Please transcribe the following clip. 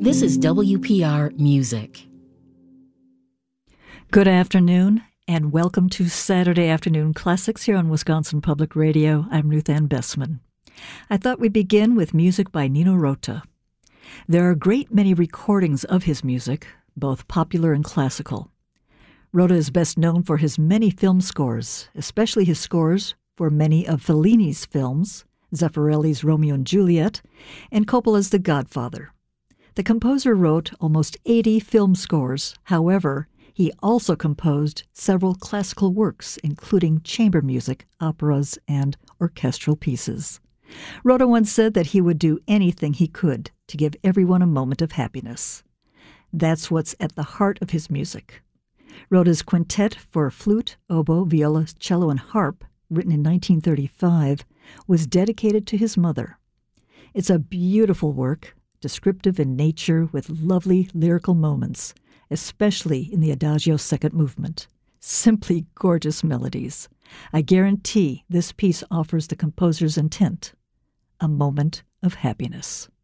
This is WPR Music. Good afternoon, and welcome to Saturday Afternoon Classics here on Wisconsin Public Radio. I'm Ruth Ann Bessman. I thought we'd begin with music by Nino Rota. There are a great many recordings of his music, both popular and classical. Rota is best known for his many film scores, especially his scores for many of Fellini's films, Zeffirelli's Romeo and Juliet, and Coppola's The Godfather. The composer wrote almost 80 film scores. However, he also composed several classical works, including chamber music, operas, and orchestral pieces. Rota once said that he would do anything he could to give everyone a moment of happiness. That's what's at the heart of his music. Rota's quintet for flute, oboe, viola, cello, and harp, written in 1935, was dedicated to his mother. It's a beautiful work, descriptive in nature with lovely lyrical moments, especially in the Adagio second movement. Simply gorgeous melodies. I guarantee this piece offers the composer's intent, a moment of happiness.